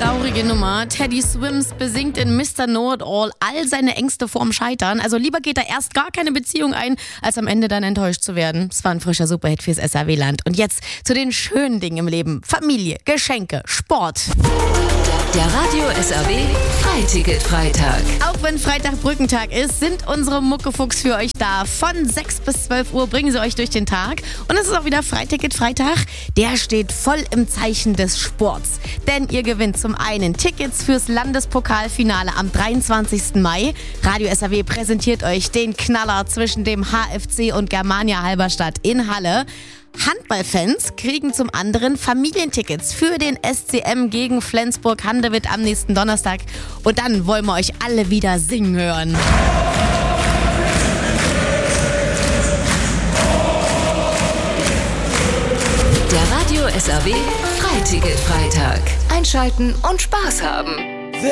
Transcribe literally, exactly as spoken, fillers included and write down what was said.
Traurige Nummer. Teddy Swims besingt in Mister Know-it-all all seine Ängste vorm Scheitern. Also lieber geht er erst gar keine Beziehung ein, als am Ende dann enttäuscht zu werden. Es war ein frischer Superhit fürs S R W-Land. Und jetzt zu den schönen Dingen im Leben. Familie, Geschenke, Sport. Der Radio S R W Freiticket-Freitag. Auch wenn Freitag Brückentag ist, sind unsere Muckefuchs für euch da. Von sechs bis zwölf Uhr bringen sie euch durch den Tag. Und es ist auch wieder Freiticket-Freitag. Der steht voll im Zeichen des Sports. Denn ihr gewinnt zum einen Tickets fürs Landespokalfinale am dreiundzwanzigsten Mai. Radio S R W präsentiert euch den Knaller zwischen dem H F C und Germania Halberstadt in Halle. Handballfans kriegen zum anderen Familientickets für den S C M gegen Flensburg-Handewitt am nächsten Donnerstag. Und dann wollen wir euch alle wieder singen hören. Der Radio S R W Freiticket-Freitag. Einschalten und Spaß haben.